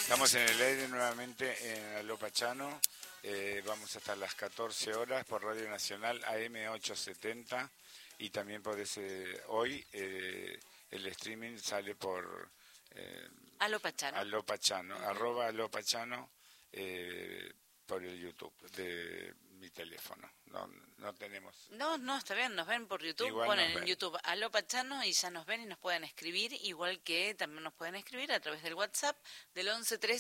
Estamos en el aire nuevamente en Aló Pachano. Vamos hasta las 14 horas por Radio Nacional AM870 y también podés, hoy el streaming sale por Aló Pachano. Aló Pachano, @ Aló Pachano por el YouTube de mi teléfono. No tenemos. No, está bien, nos ven por YouTube, Igual ponen nos en ven. YouTube Aló Pachano y ya nos ven y nos pueden escribir, igual que también nos pueden escribir a través del WhatsApp del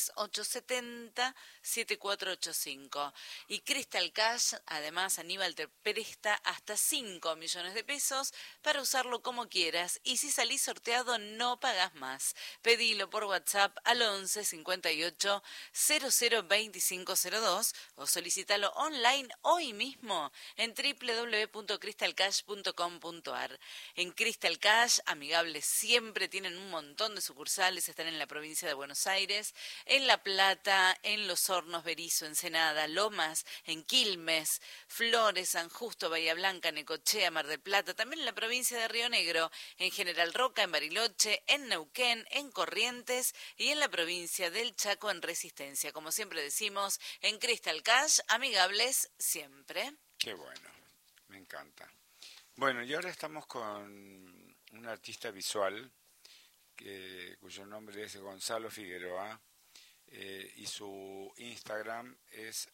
113870-7485. Y Crystal Cash, además, Aníbal te presta hasta 5 millones de pesos para usarlo como quieras y si salís sorteado no pagás más. Pedilo por WhatsApp al 11 58 00 2502 o solicítalo online hoy mismo en www.crystalcash.com.ar. En Crystal Cash, amigables siempre, tienen un montón de sucursales, están en la provincia de Buenos Aires, en La Plata, en Los Hornos, Berisso, Ensenada, Lomas, en Quilmes, Flores, San Justo, Bahía Blanca, Necochea, Mar del Plata, también en la provincia de Río Negro, en General Roca, en Bariloche, en Neuquén, en Corrientes y en la provincia del Chaco, en Resistencia. Como siempre decimos, en Crystal Cash, amigables siempre. Qué bueno, me encanta. Bueno, y ahora estamos con un artista visual cuyo nombre es Gonzalo Figueroa y su Instagram es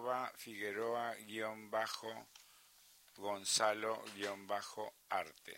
@figueroa_Gonzalo_arte.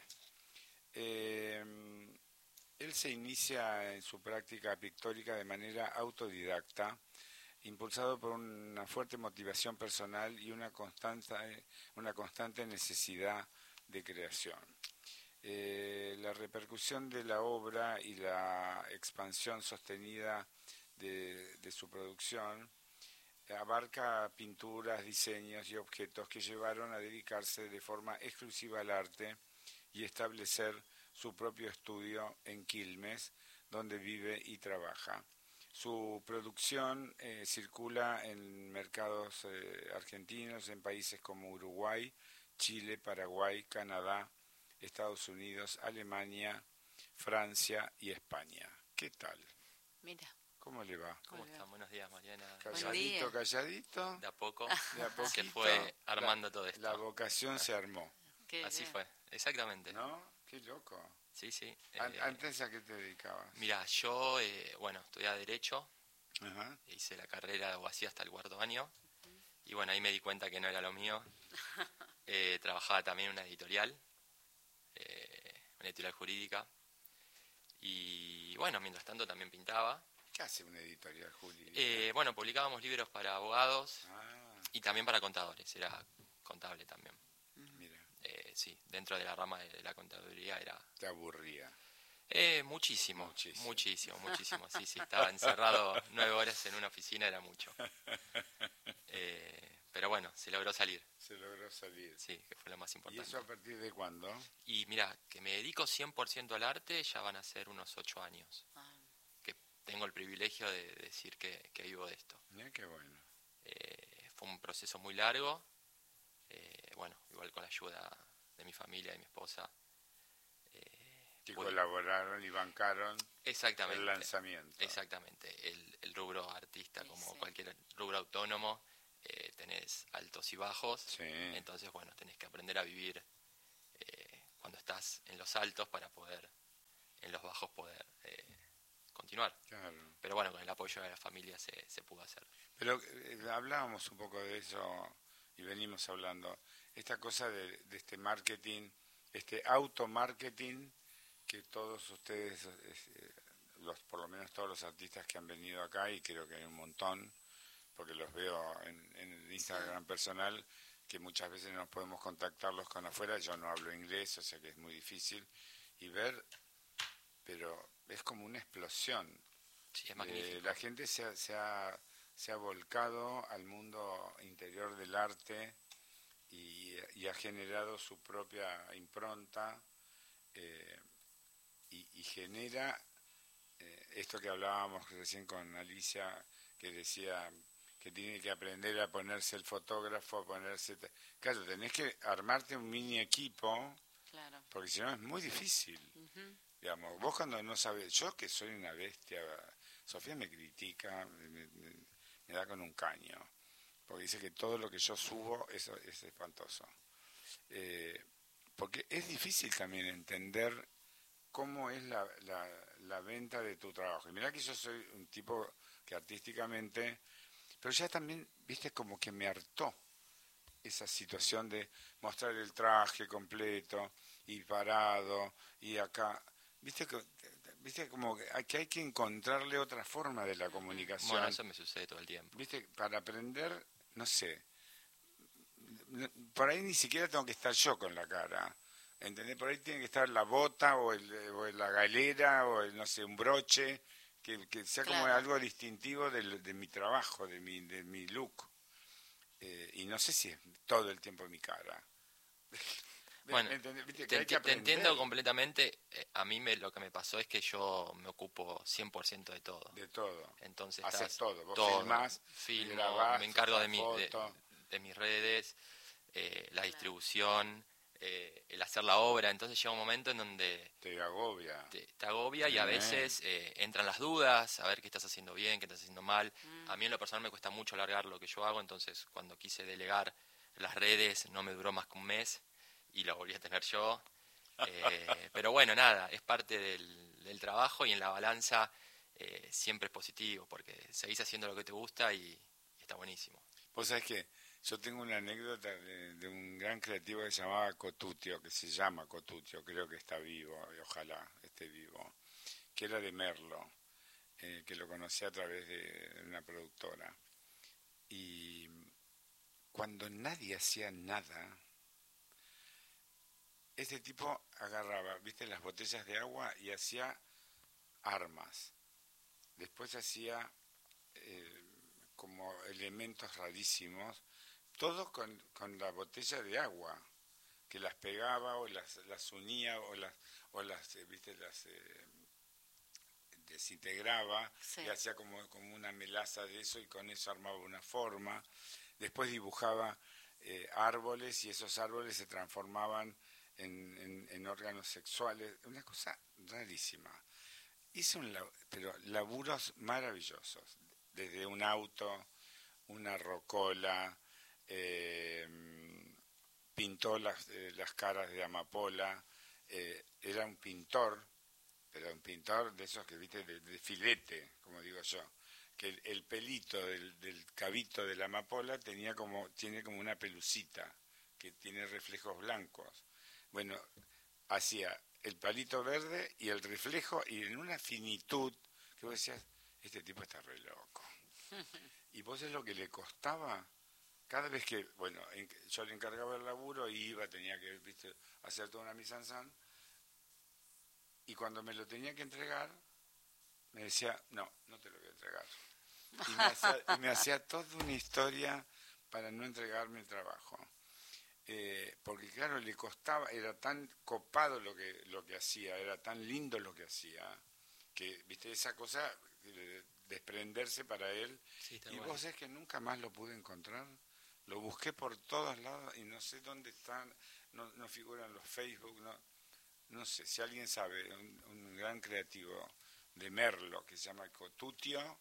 Él se inicia en su práctica pictórica de manera autodidacta, impulsado por una fuerte motivación personal y una constante necesidad de creación. La repercusión de la obra y la expansión sostenida de su producción abarca pinturas, diseños y objetos que llevaron a dedicarse de forma exclusiva al arte y establecer su propio estudio en Quilmes, donde vive y trabaja. Su producción circula en mercados argentinos, en países como Uruguay, Chile, Paraguay, Canadá, Estados Unidos, Alemania, Francia y España. ¿Qué tal? Mira. ¿Cómo le va? ¿Cómo están? Buenos días, Mariana. Calladito, calladito. De a poco. De a poquito. Se fue armando todo esto. La vocación se armó. Así fue, exactamente. ¿No? Qué loco. Sí, sí. ¿Antes a qué te dedicabas? Mira, yo, estudiaba Derecho. Ajá. Hice la carrera de abogacía hasta el 4º año. Y bueno, ahí me di cuenta que no era lo mío. Trabajaba también en una editorial jurídica. Y bueno, mientras tanto también pintaba. ¿Qué hace una editorial jurídica? Publicábamos libros para abogados y también para contadores. Era contable también. Mira. Sí, dentro de la rama de la contaduría era... ¿Te aburría? Muchísimo. Sí, estaba encerrado 9 horas en una oficina, era mucho. Pero bueno, se logró salir. Sí, que fue lo más importante. ¿Y eso a partir de cuándo? Y mira, que me dedico 100% al arte, ya van a ser unos 8 años. Que tengo el privilegio de decir que vivo de esto. Qué bueno. Fue un proceso muy largo. Igual con la ayuda de mi familia y mi esposa. Que colaboraron y bancaron el lanzamiento. Exactamente. El rubro artista, como cualquier rubro autónomo, tenés altos y bajos. Sí. Entonces, tenés que aprender a vivir cuando estás en los altos para poder, en los bajos, poder continuar. Claro. Pero con el apoyo de la familia se pudo hacer. Pero hablábamos un poco de eso y venimos hablando. Esta cosa de este marketing, este automarketing que todos ustedes, por lo menos todos los artistas que han venido acá, y creo que hay un montón, porque los veo en el Instagram personal, que muchas veces no podemos contactarlos con afuera, yo no hablo inglés, o sea que es muy difícil, y ver, pero es como una explosión. Sí, es magnífico. La gente se ha volcado al mundo interior del arte y ha generado su propia impronta y genera esto que hablábamos recién con Alicia, que decía que tiene que aprender a ponerse el fotógrafo, Claro, tenés que armarte un mini equipo, claro, porque si no es muy difícil. Digamos, vos cuando no sabés, yo que soy una bestia Sofía me critica, me da con un caño, porque dice que todo lo que yo subo es espantoso. Porque es difícil también entender cómo es la venta de tu trabajo. Y mirá que yo soy un tipo que artísticamente, pero ya también, viste, como que me hartó esa situación de mostrar el traje completo y parado y acá, viste como que hay que encontrarle otra forma de la comunicación. Bueno, eso me sucede todo el tiempo. Viste, para aprender, no sé, por ahí ni siquiera tengo que estar yo con la cara, ¿entendés? Por ahí tiene que estar la bota o la galera o no sé, un broche, que sea como Claro. algo distintivo de mi trabajo, de mi look. Y no sé si es todo el tiempo mi cara. Bueno, ¿Viste? Que hay que te entiendo aprender completamente. A mí lo que me pasó es que yo me ocupo 100% de todo. de todo. Entonces Haces todo. Vos todo, filmás, filmo, grabás, me encargo de, foto. de mis redes, la distribución, el hacer la obra. Entonces llega un momento en donde Te agobia. te agobia y a veces entran las dudas, a ver qué estás haciendo bien, qué estás haciendo mal. A mí en lo personal me cuesta mucho alargar lo que yo hago, entonces cuando quise delegar las redes no me duró más que un mes y lo volví a tener yo. Pero bueno, nada, es parte del trabajo y en la balanza siempre es positivo porque seguís haciendo lo que te gusta y está buenísimo. Vos sabés que yo tengo una anécdota de un gran creativo que se llamaba Cotutio, que se llama Cotutio, creo que está vivo, y ojalá esté vivo, que era de Merlo, que lo conocí a través de una productora. Y cuando nadie hacía nada, este tipo agarraba, viste, las botellas de agua y hacía armas. Después hacía como elementos rarísimos, todo con la botella de agua, que las pegaba o las unía o las viste, las desintegraba, Sí. y hacía como una melaza de eso y con eso armaba una forma. Después dibujaba árboles y esos árboles se transformaban en órganos sexuales, una cosa rarísima. Hice pero laburos maravillosos, desde un auto, una rocola, pintó las caras de amapola, era un pintor, pero un pintor de esos que viste de filete, como digo yo, que el pelito del cabito de la amapola tiene como una pelucita que tiene reflejos blancos. Bueno, hacía el palito verde y el reflejo y en una finitud que vos decías, este tipo está re loco. Y vos es lo que le costaba cada vez que, bueno, yo le encargaba el laburo y tenía que, viste, hacer toda una mise en scène, y cuando me lo tenía que entregar me decía, no te lo voy a entregar. Y me hacía toda una historia para no entregarme el trabajo. Porque claro, le costaba, era tan copado lo que hacía, era tan lindo lo que hacía, que, viste, esa cosa, desprenderse para él. Sí, está Y bueno. vos sabés que nunca más lo pude encontrar. Lo busqué por todos lados y no sé dónde están, no figuran los Facebook, no sé, si alguien sabe, un gran creativo de Merlo que se llama Cotutio,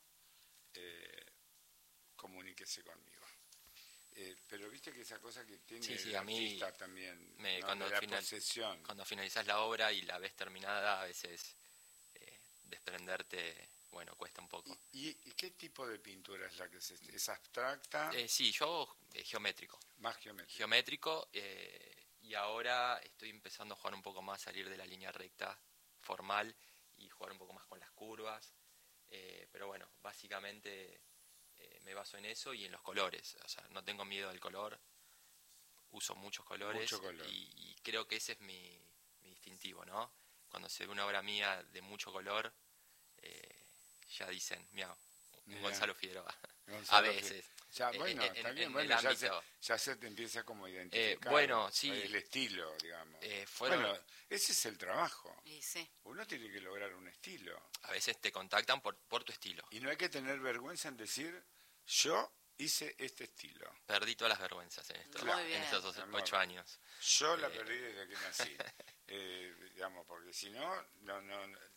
comuníquese conmigo. Pero viste que esa cosa que tiene Sí, el a mí artista también, ¿no? cuando, De la posesión. cuando finalizás la obra y la ves terminada, a veces desprenderte, bueno, cuesta un poco. ¿Y qué tipo de pintura es la que es abstracta? Sí, yo hago geométrico. Más geométrica. Geométrico, y ahora estoy empezando a jugar un poco más, salir de la línea recta formal y jugar un poco más con las curvas. Pero bueno, básicamente me baso en eso y en los colores. O sea, no tengo miedo al color, uso muchos colores. Mucho color. Y creo que ese es mi distintivo, ¿no? Cuando se ve una obra mía de mucho color, ya dicen, miau, Gonzalo Figueroa. A veces. Ya, bueno, está bien, bueno, ya se te empieza como a identificar bueno, sí. el estilo, digamos. Bueno, ese es el trabajo. Y sí. Uno tiene que lograr un estilo. A veces te contactan por tu estilo. Y no hay que tener vergüenza en decir, yo hice este estilo. Perdí todas las vergüenzas en estos 8 años. Yo la perdí desde que nací. Digamos, porque si no, en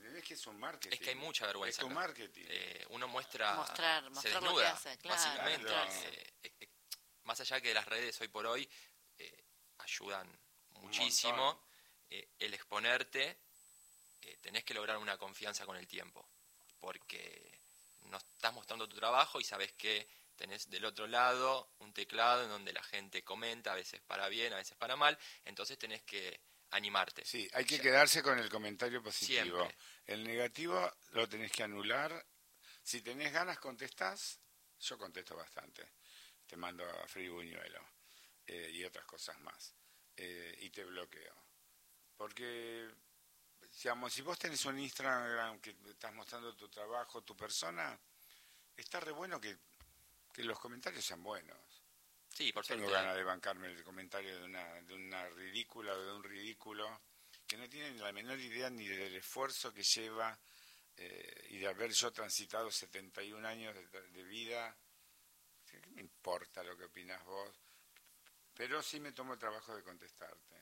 ¿Entendés que es un marketing? Es que hay mucha vergüenza. Es tu acá. marketing. Uno muestra, mostrar se lo que desnuda, hace, claro, básicamente. claro. Más allá que las redes hoy por hoy ayudan muchísimo, el exponerte, tenés que lograr una confianza con el tiempo, porque no estás mostrando tu trabajo y sabes que tenés del otro lado un teclado en donde la gente comenta, a veces para bien, a veces para mal, entonces tenés que animarte. Sí, hay que quedarse con el comentario positivo. Siempre. El negativo lo tenés que anular. Si tenés ganas, contestás. Yo contesto bastante. Te mando a Free Buñuelo y otras cosas más. Y te bloqueo. Porque, digamos, si vos tenés un Instagram que estás mostrando tu trabajo, tu persona, está re bueno que los comentarios sean buenos. Sí, por suerte. Tengo ganas de bancarme el comentario de una ridícula o de un ridículo que no tienen la menor idea ni del esfuerzo que lleva y de haber yo transitado 71 años de vida. ¿Qué me importa lo que opinás vos? Pero sí me tomo el trabajo de contestarte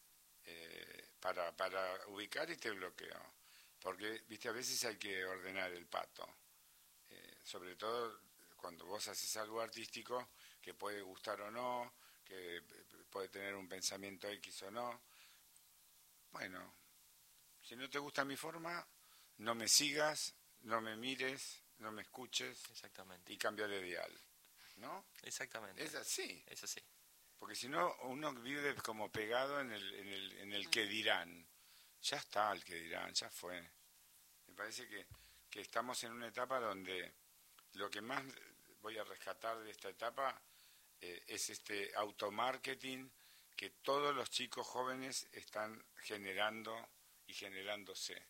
para ubicar y te bloqueo. Porque, viste, a veces hay que ordenar el pato. Sobre todo cuando vos haces algo artístico que puede gustar o no, que puede tener un pensamiento X o no. Bueno, si no te gusta mi forma, no me sigas, no me mires, no me escuches. Exactamente. Y cambia de dial, ¿no? Exactamente. Es así. Es así. Porque si no, uno vive como pegado en el que dirán. Ya está el que dirán, ya fue. Me parece que estamos en una etapa donde lo que más voy a rescatar de esta etapa es este automarketing que todos los chicos jóvenes están generando y generándose.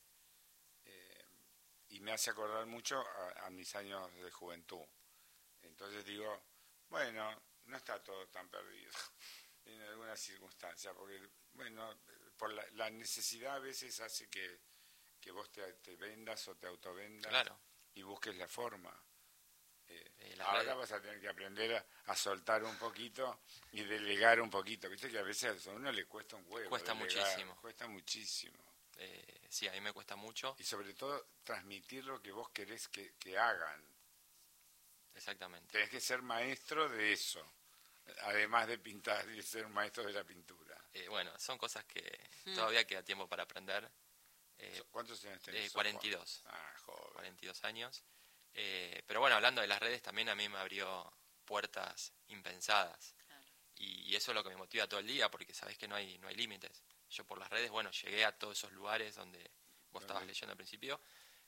Y me hace acordar mucho a mis años de juventud. Entonces digo, bueno, no está todo tan perdido en algunas circunstancias, porque, bueno, por la necesidad a veces hace que vos te vendas o te autovendas. Claro. Y busques la forma. Ahora Ahora vas a tener que aprender a soltar un poquito y delegar un poquito. Viste que a veces a uno le cuesta un huevo. Cuesta delegar, muchísimo. Cuesta muchísimo. Sí, a mí me cuesta mucho. Y sobre todo transmitir lo que vos querés que hagan. Exactamente. Tenés que ser maestro de eso, además de pintar y ser maestro de la pintura. Bueno, son cosas que todavía queda tiempo para aprender. ¿Cuántos años tenés? 42. Joven. 42 años. Pero bueno, hablando de las redes, también a mí me abrió puertas impensadas. Claro. Y eso es lo que me motiva todo el día, porque sabés que no hay límites. Yo por las redes, bueno, llegué a todos esos lugares donde vos estabas leyendo al principio.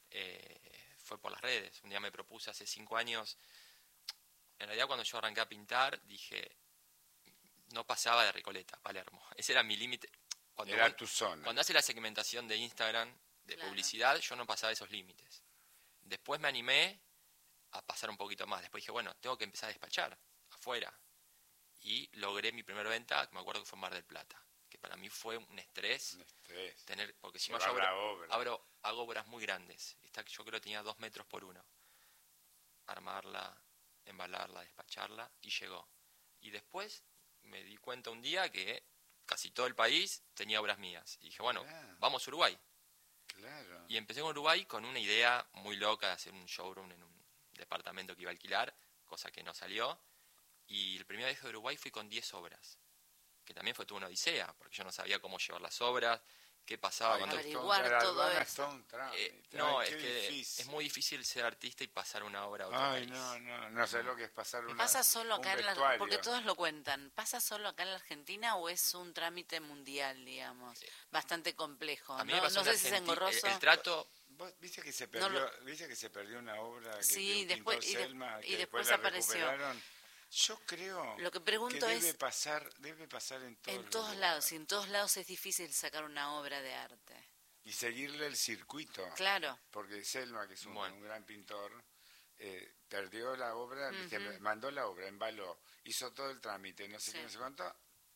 Fue por las redes. Un día me propuse hace 5 años. En realidad cuando yo arranqué a pintar, dije, no pasaba de Recoleta, Palermo. Ese era mi límite. Era tu zona. Cuando hace la segmentación de Instagram, de Claro. publicidad, yo no pasaba esos límites. Después me animé a pasar un poquito más. Después dije, bueno, tengo que empezar a despachar afuera. Y logré mi primera venta, que me acuerdo que fue en Mar del Plata. Que para mí fue un estrés. Tener, porque si no yo hago obras muy grandes. Esta yo creo que tenía 2 metros por 1. Armarla, embalarla, despacharla, y llegó. Y después me di cuenta un día que casi todo el país tenía obras mías. Y dije, bueno, vamos a Uruguay. Claro. Y empecé con Uruguay con una idea muy loca de hacer un showroom en un departamento que iba a alquilar, cosa que no salió. Y el primer viaje de Uruguay fui con 10 obras, que también fue toda una odisea, porque yo no sabía cómo llevar las obras, qué pasaba cuando... Averiguar todo eso. No, es que es muy difícil ser artista y pasar una obra a otro país. No sé lo que es pasar una ¿Pasa solo acá un vestuario. porque todos lo cuentan, ¿pasa solo acá en la Argentina o es un trámite mundial, digamos? Bastante complejo. A mí me pasó no sé si es engorroso. El trato... ¿Vos viste que se perdió una obra que sí, de un pintor después, Selma, que después la apareció. recuperaron? Yo creo Lo que pregunto que es, debe pasar en todos lados, y en todos lados es difícil sacar una obra de arte. Y seguirle el circuito. Claro. Porque Selma, que es un gran pintor, perdió la obra, mandó la obra, embaló, hizo todo el trámite, no sé qué, no sé cuánto,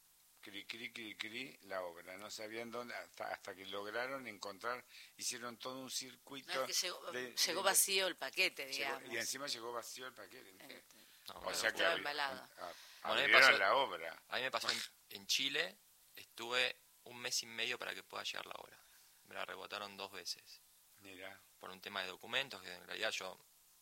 cri, la obra. No sabían dónde, hasta que lograron encontrar, hicieron todo un circuito. No, es que llegó vacío el paquete, digamos. Y encima llegó vacío el paquete. O sea que abrieron la obra. A mí me pasó en Chile, estuve 1 mes y medio para que pueda llegar la obra. Me la rebotaron 2 veces. Mira. por un tema de documentos, que en realidad yo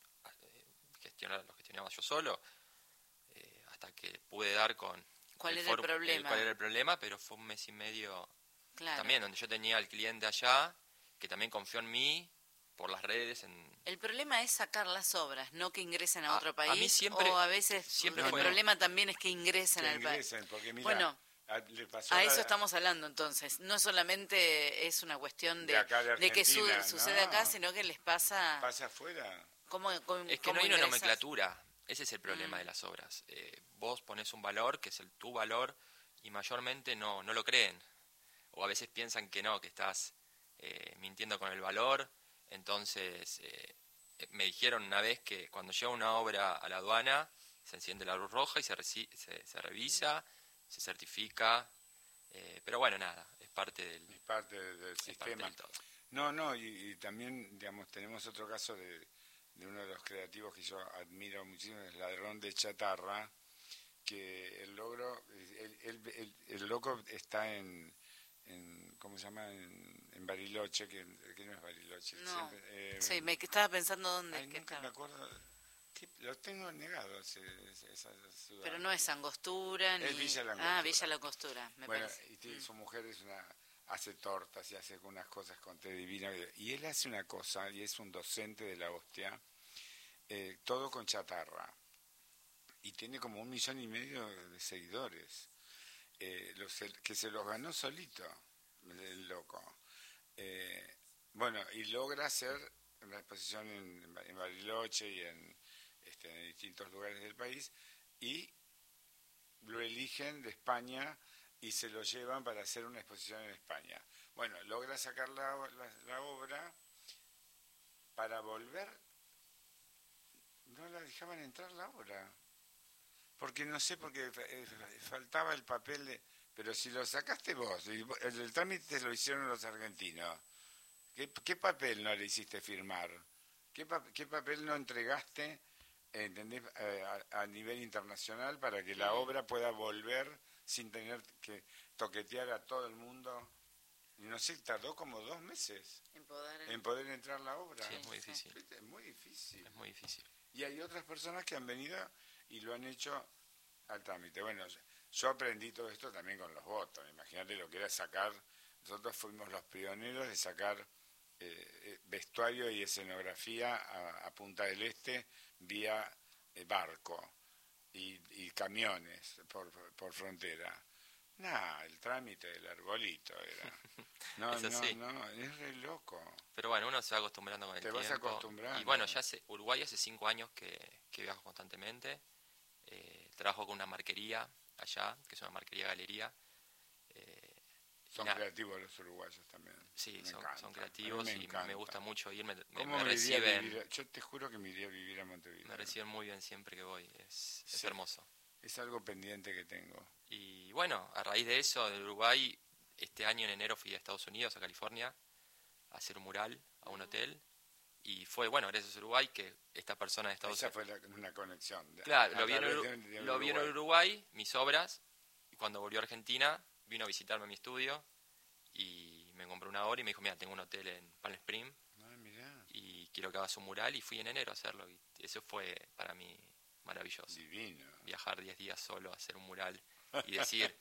lo gestionaba yo solo, hasta que pude dar con ¿Cuál era el problema? cuál era el problema, pero fue un mes y medio Claro. también, donde yo tenía al cliente allá, que también confió en mí, por las redes. El problema es sacar las obras, no que ingresen a otro país. A mí siempre, o a veces el problema también es que ingresen al país. Porque mira, bueno, le pasó a eso estamos hablando entonces. No solamente es una cuestión de que sucede acá, sino que les pasa... Pasa afuera. Es que no hay una nomenclatura. Ese es el problema de las obras. Vos pones un valor, que es tu valor, y mayormente no lo creen. O a veces piensan que no, que estás mintiendo con el valor. Entonces, me dijeron una vez que cuando llega una obra a la aduana, se enciende la luz roja y se revisa, se certifica. Pero bueno, nada, es parte del sistema. No, y también, digamos, tenemos otro caso de uno de los creativos que yo admiro muchísimo, es Ladrón de Chatarra, que el loco está en ¿cómo se llama? En Bariloche, que no es Bariloche. No, siempre, me estaba pensando dónde es que nunca me acuerdo, lo tengo negado esa ciudad. Pero no es Angostura, ni... Es Villa Langostura. Villa Langostura, me parece. Y su mujer hace tortas y hace unas cosas con té divina, y él hace una cosa, y es un docente de la hostia, todo con chatarra, y tiene como 1,5 millones de seguidores, que se los ganó solito, el loco. Y logra hacer una exposición en Bariloche y en distintos lugares del país, y lo eligen de España y se lo llevan para hacer una exposición en España. Bueno, logra sacar la obra, para volver no la dejaban entrar la obra, porque no sé, porque faltaba el papel pero si lo sacaste vos, el trámite lo hicieron los argentinos, ¿qué papel no le hiciste firmar? ¿Qué papel no entregaste, entendés, a nivel internacional para que la obra pueda volver sin tener que toquetear a todo el mundo? No sé, tardó como 2 meses en poder entrar la obra. Sí, es muy difícil. Es muy difícil. Es muy difícil. Y hay otras personas que han venido y lo han hecho al trámite. Bueno, yo aprendí todo esto también con los votos. Imagínate lo que era sacar. Nosotros fuimos los pioneros de sacar vestuario y escenografía a Punta del Este vía barco y camiones por frontera. El trámite del arbolito era. No, es re loco. Pero bueno, uno se va acostumbrando con el tiempo. Te vas acostumbrando. Y bueno, Uruguay hace 5 años que viajo constantemente. Trabajo con una marquería allá, que es una marquería galería. Son creativos los uruguayos también. Sí, son creativos y me gusta mucho irme. Me reciben. Yo te juro que me iría a vivir a Montevideo. Me reciben muy bien siempre que voy. Es hermoso. Es algo pendiente que tengo. Y bueno, a raíz de eso, del Uruguay, este año en enero fui a Estados Unidos, a California, a hacer un mural a un hotel. Y fue, gracias a Uruguay, que esta persona de Estados Unidos... Esa fue una conexión. Claro, lo vi en Uruguay, mis obras, y cuando volvió a Argentina, vino a visitarme a mi estudio, y me compró una obra y me dijo, mira, tengo un hotel en Palm Springs, y quiero que hagas un mural, y fui en enero a hacerlo. Y eso fue para mí maravilloso. Divino. Viajar 10 días solo a hacer un mural y decir,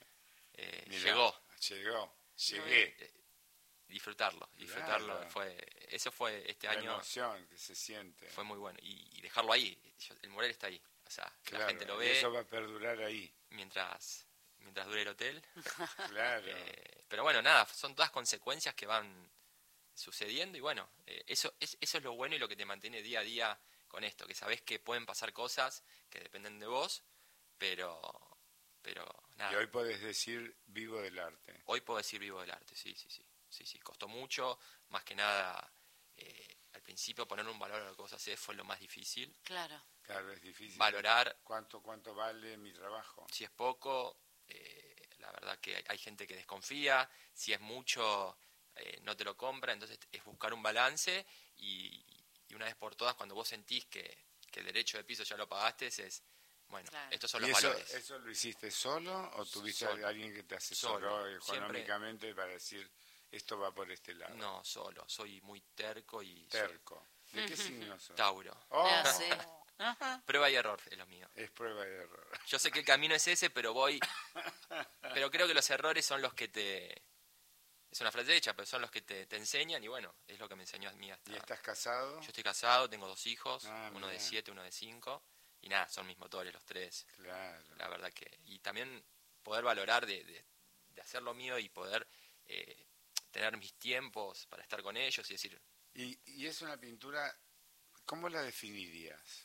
llegué. Disfrutarlo. Claro. Eso fue este año. La emoción que se siente. Fue muy bueno. Y dejarlo ahí. El mural está ahí. O sea, que la gente lo ve. Y eso va a perdurar ahí. Mientras dure el hotel. Claro. Pero bueno, nada, son todas consecuencias que van sucediendo. Y bueno, eso es lo bueno y lo que te mantiene día a día con esto. Que sabés que pueden pasar cosas que dependen de vos, pero nada. Y hoy podés decir vivo del arte. Hoy puedo decir vivo del arte, sí. Sí, costó mucho, más que nada, al principio poner un valor a lo que vos hacés fue lo más difícil. Claro, es difícil. Valorar. ¿Cuánto vale mi trabajo? Si es poco, la verdad que hay gente que desconfía, si es mucho, no te lo compra, entonces es buscar un balance y una vez por todas, cuando vos sentís que el derecho de piso ya lo pagaste, estos son los valores. ¿Eso lo hiciste solo o tuviste a alguien que te asesoró económicamente para decir esto va por este lado? No, solo. Soy muy terco y... Terco. ¿De qué signo sos? Tauro. Oh, Sí. Ajá. Prueba y error es lo mío. es prueba de error. Yo sé que el camino es ese, pero voy... Pero creo que los errores son los que te... Es una frase hecha, pero son los que te enseñan y bueno, es lo que me enseñó a mí hasta... ¿Y estás casado? Yo estoy casado, tengo 2 hijos, uno de Mirá. 7, uno de 5, y nada, son mis motores los 3, Claro. la verdad que... Y también poder valorar de hacer lo mío y poder tener mis tiempos para estar con ellos y decir... Y es una pintura, ¿cómo la definirías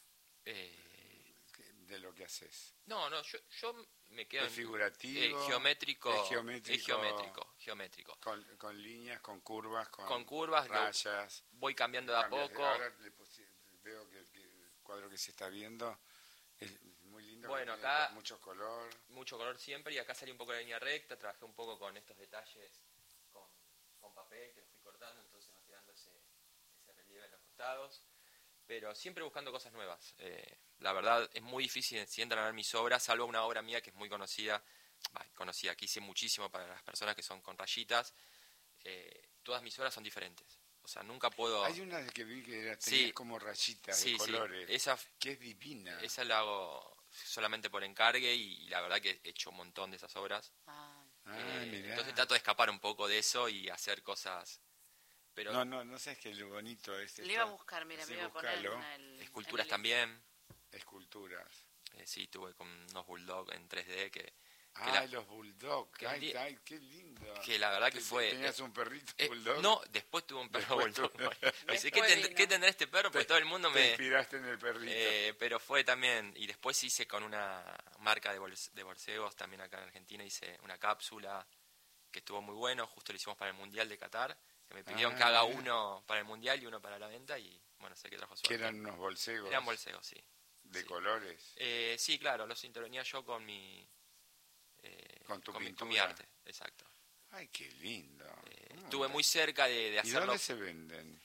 de lo que haces? No, yo me quedo ¿Es figurativo? geométrico, ¿Es geométrico. Con líneas, con curvas, Con curvas, rayas. voy cambiando de a poco. Ahora veo que el cuadro que se está viendo es muy lindo. Bueno, tiene acá mucho color. Mucho color siempre y acá salí un poco de la línea recta, trabajé un poco con estos detalles con papel que los fui cortando, entonces va quedando ese relieve en los costados. Pero siempre buscando cosas nuevas. La verdad es muy difícil si entran a ver mis obras, salvo una obra mía que es muy conocida, que hice muchísimo para las personas que son con rayitas. Todas mis obras son diferentes. O sea, nunca puedo... Hay una que vi que tenía como rayitas de colores, esa, que es divina. Esa la hago solamente por encargue y la verdad que he hecho un montón de esas obras. Mirá. Entonces trato de escapar un poco de eso y hacer cosas... Pero No sabes que lo bonito es Le iba a buscar, mira, así me iba a poner buscalo. esculturas también. Esculturas. Sí, tuve con unos bulldog en 3D que los bulldog. Ay, qué lindo. Que la verdad que fue... ¿Tenías un perrito bulldog? No, después tuve un perro bulldog. Pensé, ¿qué tendrá este perro? Pues todo el mundo Te inspiraste en el perrito. pero fue también... Y después hice con una marca de borcegos, también acá en Argentina, hice una cápsula que estuvo muy bueno. Justo lo hicimos para el Mundial de Qatar. Que me pidieron que haga uno para el Mundial y uno para la venta y bueno, sé que trajo suerte. ¿Que eran unos bolsegos? Eran bolsegos, sí. ¿De colores? Sí, claro, los intervenía yo con mi... con tu pintura. Con mi arte, exacto. Ay, qué lindo. Estuve muy cerca de hacerlo. ¿Y dónde se venden?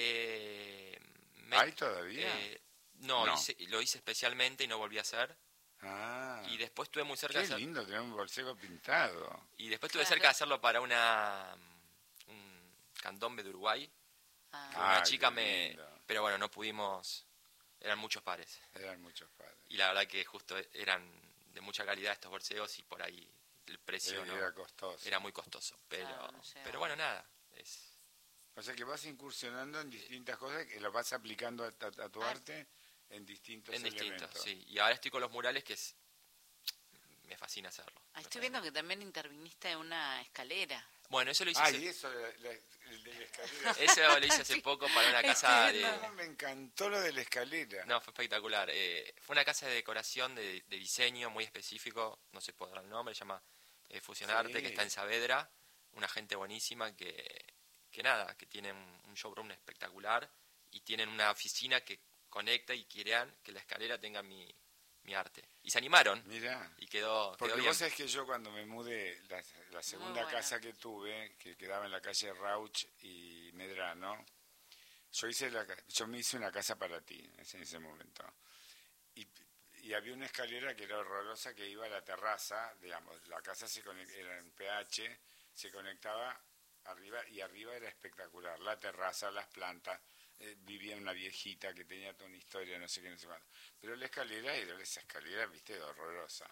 ¿Hay todavía? No. Lo hice especialmente y no volví a hacer. Y después estuve muy cerca de hacerlo. Qué lindo tener un bolsego pintado. Y después estuve cerca de hacerlo para un candombe de Uruguay. Una chica pero bueno, no pudimos. Eran muchos pares. Y la verdad que justo eran de mucha calidad estos bolseos y por ahí el precio era costoso. Era muy costoso. Pero bueno, nada. O sea que vas incursionando en distintas cosas que lo vas aplicando a tu arte en distintos elementos. Sí. Y ahora estoy con los murales que me fascina hacerlo. Estoy viendo que también interviniste en una escalera. Bueno, eso lo hice... el de la escalera. Eso lo hice hace poco para una casa me encantó lo de la escalera. No, fue espectacular. Fue una casa de decoración, de diseño muy específico, no se puede dar el nombre, se llama Fusionarte, que está en Saavedra. Una gente buenísima que tienen un showroom espectacular y tienen una oficina que conecta y quieren que la escalera tenga mi arte. Y se animaron. Mirá. Y quedó Porque bien. vos sabés que yo cuando me mudé, la segunda casa que tuve, que quedaba en la calle Rauch y Medrano, yo me hice una casa para ti en ese momento. Y había una escalera que era horrorosa que iba a la terraza, digamos, la casa era en PH, se conectaba arriba y arriba era espectacular, la terraza, las plantas. Vivía una viejita que tenía toda una historia, no sé qué, no sé cuánto. Pero la escalera era esa escalera, viste, horrorosa.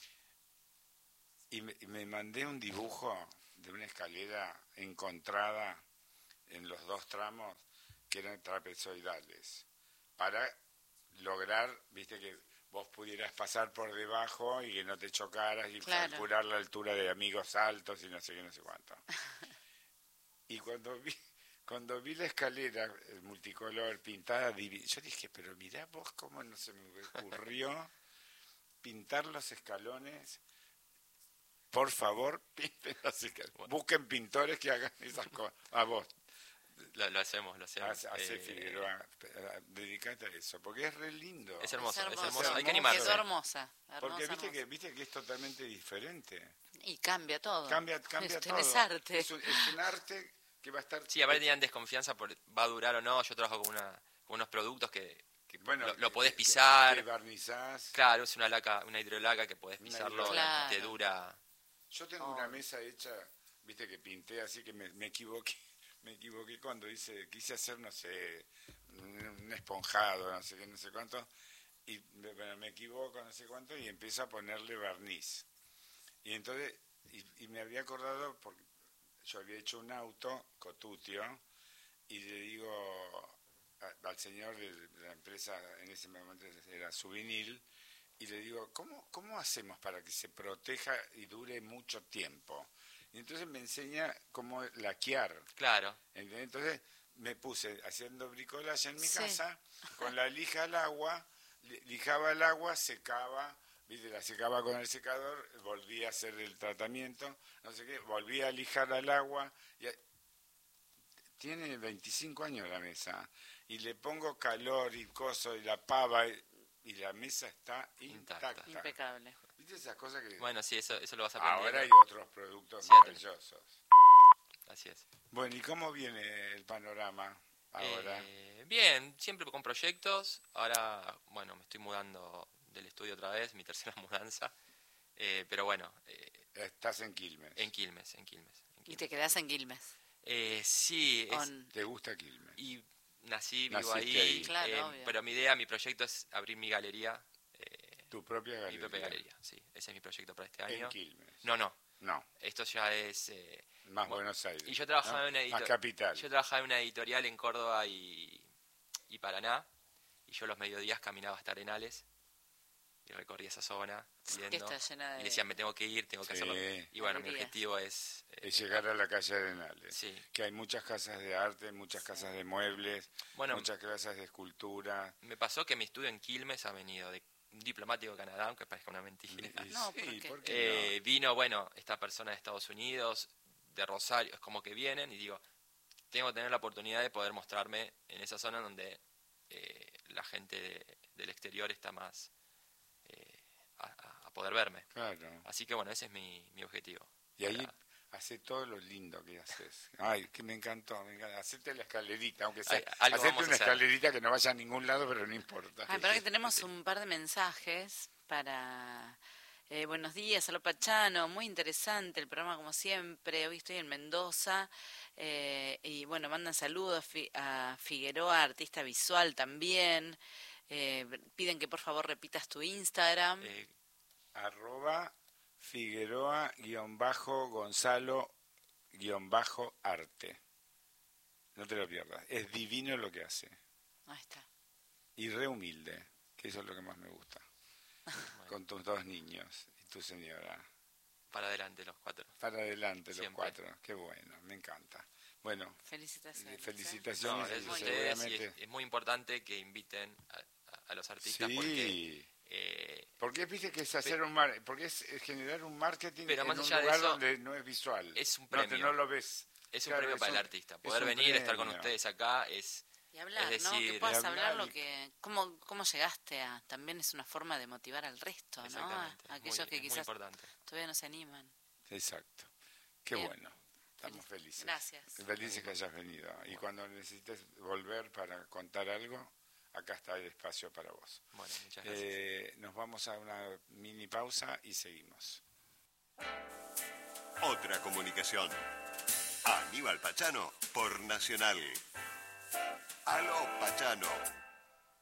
Y me mandé un dibujo de una escalera encontrada en los 2 tramos que eran trapezoidales, para lograr, viste, que vos pudieras pasar por debajo y que no te chocaras y calcular la altura de amigos altos y no sé qué, no sé cuánto. Y cuando vi la escalera multicolor pintada, yo dije, pero mirá vos cómo no se me ocurrió pintar los escalones. Por favor, pinten los escalones. Busquen pintores que hagan esas cosas. A vos. Lo hacemos. Hace Figueroa, dedicate a eso, porque es re lindo. Es hermoso. Hay que animarse. Es hermosa. Porque viste que es totalmente diferente. Y cambia todo. Cambia todo. Es arte. Es un arte que va a estar... Sí, a ver, tenían desconfianza por va a durar o no. Yo trabajo con unos productos que lo podés pisar. Que barnizás. Claro, es una hidrolaca que podés pisarlo, te dura. Yo tengo una mesa hecha viste que pinté así que me equivoqué. Me equivoqué cuando quise hacer, no sé, un esponjado, no sé qué, no sé cuánto, y bueno, me equivoco, no sé cuánto, y empiezo a ponerle barniz. Y entonces, y me había acordado, porque yo había hecho un auto, Cotutio, y le digo al señor de la empresa, en ese momento era Suvinil, y le digo, ¿cómo hacemos para que se proteja y dure mucho tiempo? Y entonces me enseña cómo laquear. Claro. Entonces me puse haciendo bricolaje en mi Sí. casa, con la lija al agua, lijaba el agua, secaba, ¿viste? La secaba con el secador, volvía a hacer el tratamiento, no sé qué, volvía a lijar al agua. Tiene 25 años la mesa, y le pongo calor y coso, y la pava, y la mesa está intacta. Impecable. ¿Viste esas cosas que... Bueno, sí, eso lo vas aprendiendo. Ahora hay otros productos Cierto. maravillosos. Así es. Bueno, ¿y cómo viene el panorama ahora? Bien, siempre con proyectos. Ahora, bueno, me estoy mudando del estudio otra vez, mi tercera mudanza. Pero bueno. Estás en Quilmes. En Quilmes. ¿Y te quedás en Quilmes? Sí. ¿Te gusta Quilmes? Y vivo Naciste ahí. ahí. Claro, obvio. Pero mi proyecto es abrir mi galería. ¿Tu propia galería? Mi propia galería, sí. Ese es mi proyecto para este año. ¿En Quilmes? No. Esto ya es... más Buenos Aires. Y yo trabajaba en una más capital. Yo trabajaba en una editorial en Córdoba y Paraná. Y yo los mediodías caminaba hasta Arenales. Y recorría esa zona. Que está llena de... Y decía, me tengo que ir, tengo que hacerlo. Y bueno, mi objetivo es... es llegar a la calle Arenales. Sí. Que hay muchas casas de arte, muchas casas de muebles, muchas casas de escultura. Me pasó que mi estudio en Quilmes ha venido de un diplomático de Canadá, aunque parezca una mentira. No, sí, ¿por ¿por qué no? Vino, esta persona de Estados Unidos, de Rosario, es como que vienen y digo, tengo que tener la oportunidad de poder mostrarme en esa zona donde la gente del exterior está más a poder verme. Claro. Así que bueno, ese es mi objetivo. Y ahí hace todo lo lindo que haces. Ay, que me encantó. Hacete la escalerita, aunque sea. Hacete una escalerita que no vaya a ningún lado, pero no importa. Pero que tenemos un par de mensajes para... buenos días, Aló Pachano, muy interesante el programa como siempre, hoy estoy en Mendoza, y bueno, mandan saludos a Figueroa, artista visual también, piden que por favor repitas tu Instagram. @Figueroa_Gonzalo_arte. No te lo pierdas, es divino lo que hace. Ahí está. Y re humilde, que eso es lo que más me gusta. Con tus dos niños y tu señora. Para adelante los cuatro. Para adelante los Siempre. cuatro, qué bueno, me encanta. Bueno, felicitaciones. Felicitaciones. Es muy importante que inviten a los artistas, sí, porque viste que es hacer porque es generar un marketing pero en más un allá de lugar eso, donde no es visual. Es un premio. No lo ves. Es un Claro, premio para el artista. Poder venir, premio. estar con ustedes acá es... Y hablar, es ¿no? decir, Que puedas hablar hablar cómo llegaste a... También es una forma de motivar al resto, ¿no? A aquellos que quizás todavía no se animan. Exacto. Qué Bien. bueno. Estamos felices. Gracias. Felices que hayas venido. Y cuando necesites volver para contar algo, acá está el espacio para vos. Bueno, muchas gracias. Nos vamos a una mini pausa y seguimos. Otra comunicación. Aníbal Pachano por Nacional. Aló Pachano.